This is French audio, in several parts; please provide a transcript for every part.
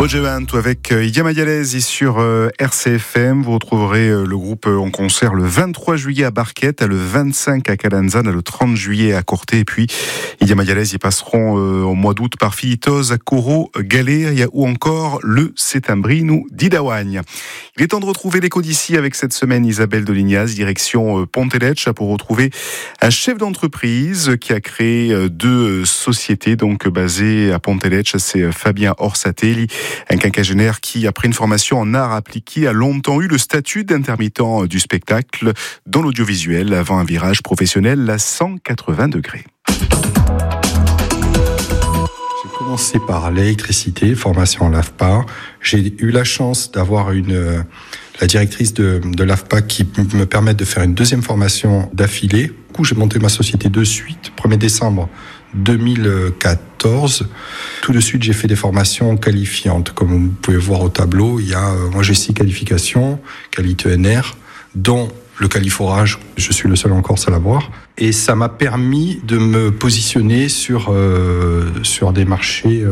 Ojevanto avec Yama Yalez sur RCFM. Vous retrouverez le groupe en concert le 23 juillet à Barquette, le 25 à Calanzane, le 30 juillet à Corté. Et puis Yama Yalez, ils passeront au mois d'août par Filitos, à Coro, Galéria ou encore le Sétambrino d'Idawagne. Il est temps de retrouver l'écho d'ici avec cette semaine Isabelle Dolignaz, direction Ponteletch, pour retrouver un chef d'entreprise qui a créé deux sociétés donc basées à Ponteletch. C'est Fabien Orsatelli, un quinquagénaire qui, après une formation en art appliqué, a longtemps eu le statut d'intermittent du spectacle dans l'audiovisuel avant un virage professionnel à 180 degrés. J'ai commencé par l'électricité, formation en l'AFPA. J'ai eu la chance d'avoir la directrice de l'AFPA qui me permet de faire une deuxième formation d'affilée. Du coup, j'ai monté ma société de suite, 1er décembre 2014. Tout de suite, j'ai fait des formations qualifiantes. Comme vous pouvez voir au tableau, moi j'ai 6 qualifications, qualité ENR, dont le qualiforage. Je suis le seul en Corse à l'avoir. Et ça m'a permis de me positionner sur des marchés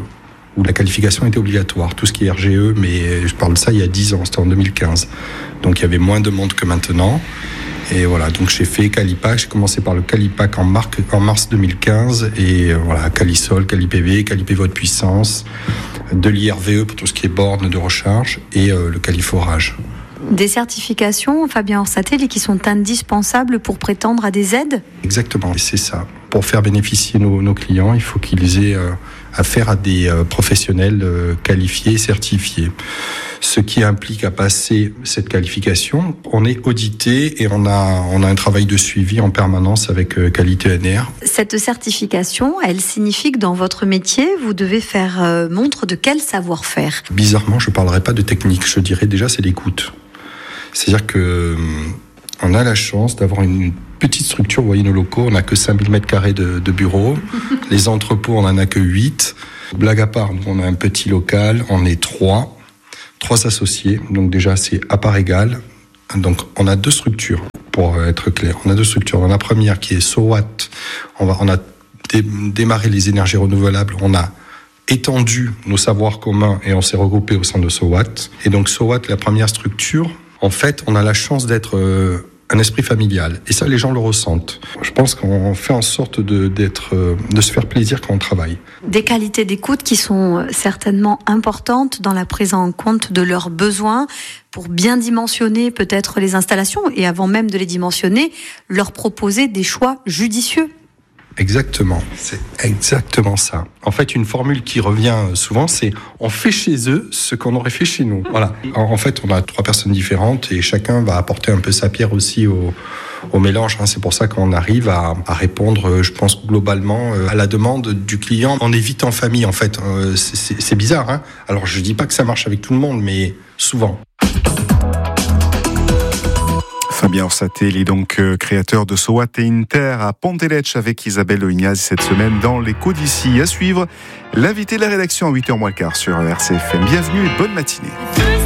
où la qualification était obligatoire. Tout ce qui est RGE, mais je parle de ça il y a 10 ans, c'était en 2015. Donc il y avait moins de monde que maintenant. Et voilà, donc j'ai fait Calipac, j'ai commencé par le Calipac en mars 2015, et voilà, Calisol, CaliPV, CaliPV de puissance, de l'IRVE pour tout ce qui est borne de recharge, et le califorage. Des certifications, Fabien Orsatelli, qui sont indispensables pour prétendre à des aides ? Exactement, c'est ça. Pour faire bénéficier nos clients, il faut qu'ils aient affaire à des professionnels qualifiés, certifiés. Ce qui implique à passer cette qualification, on est audité et on a un travail de suivi en permanence avec Qualité NR. Cette certification, elle signifie que dans votre métier, vous devez faire montre de quel savoir-faire ? Bizarrement, je ne parlerai pas de technique, je dirais déjà c'est l'écoute. C'est-à-dire que on a la chance d'avoir une petite structure. Vous voyez nos locaux, on n'a que 5000 m² de bureaux. Les entrepôts, on n'en a que 8. Blague à part, on a un petit local, on est 3 associés. Donc déjà, c'est à part égale. Donc on a 2 structures, pour être clair. On a 2 structures. Dans la première, qui est SOWAT, on a démarré les énergies renouvelables. On a étendu nos savoirs communs et on s'est regroupé au sein de SOWAT. Et donc SOWAT, la première structure, en fait, on a la chance d'être un esprit familial. Et ça, les gens le ressentent. Je pense qu'on fait en sorte de se faire plaisir quand on travaille. Des qualités d'écoute qui sont certainement importantes dans la prise en compte de leurs besoins pour bien dimensionner peut-être les installations et avant même de les dimensionner, leur proposer des choix judicieux. Exactement, c'est exactement ça. En fait, une formule qui revient souvent, c'est on fait chez eux ce qu'on aurait fait chez nous. Voilà. En fait, on a 3 personnes différentes et chacun va apporter un peu sa pierre aussi au mélange. C'est pour ça qu'on arrive à répondre, je pense, globalement à la demande du client. On est vite en famille, en fait. C'est bizarre. Alors, je dis pas que ça marche avec tout le monde, mais souvent. Fabien Orsatelli, donc créateur de SOWAT et Inter à Ponteletch avec Isabelle Dolignaz cette semaine dans l'écho d'ici. À suivre, l'invité de la rédaction à 8h moins le quart sur RCFM. Bienvenue et bonne matinée.